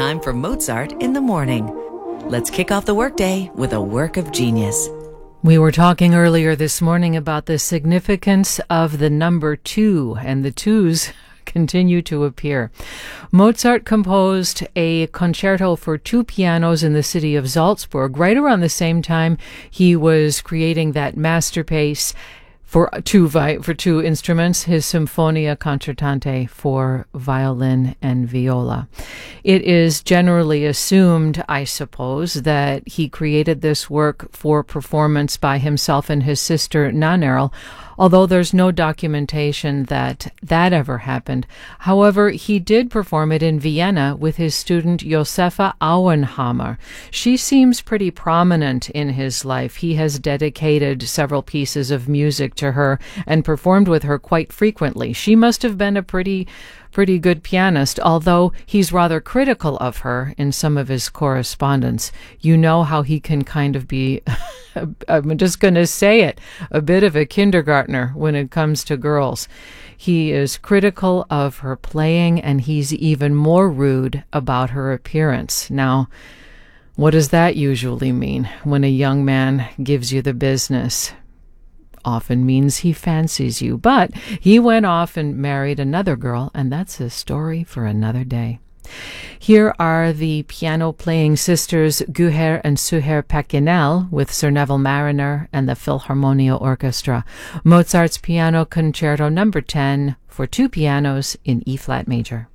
time for Mozart in the morning. Let's kick off the workday with a work of genius. We were talking earlier this morning about the significance of the number 2, and the 2s continue to appear. Mozart composed a concerto for 2 pianos in the city of Salzburg. Right around the same time, he was creating that masterpiece for two instruments, his Symphonia Concertante for violin and viola. It is generally assumed, I suppose, that he created this work for performance by himself and his sister Nannerl, although there's no documentation that that ever happened. However, he did perform it in Vienna with his student Josefa Auenhammer. She seems pretty prominent in his life. He has dedicated several pieces of music to her and performed with her quite frequently. She must have been a pretty good pianist, although he's rather critical of her in some of his correspondence. You know how he can kind of be, I'm just going to say it, a bit of a kindergartner when it comes to girls. He is critical of her playing, and he's even more rude about her appearance. Now, what does that usually mean when a young man gives you the business? Often means he fancies you, but he went off and married another girl, and that's a story for another day. Here are the piano-playing sisters Guher and Suher Pakinel with Sir Neville Marriner and the Philharmonia Orchestra. Mozart's Piano Concerto No. 10 for 2 pianos in E-flat major.